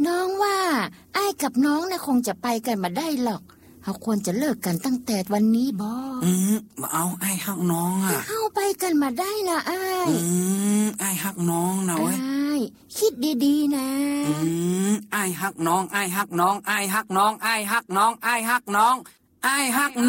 น้องว่าอ้ายกับน้องน่ะคงจะไปกันมาได้หรอกเขาควรจะเลิกกันตั้งแต่วันนี้บ่บ่เอาไอ้ฮักน้องอ่ะเฮาไปกันมาได้ละอ้ายไอ้ฮักน้องนะเว้ยอ้ายคิดดีๆนะไอ้ฮักน้องไอ้ฮักน้องไอ้ฮักน้องไอ้ฮักน้องไอ้ฮักน้องไอ้ฮัก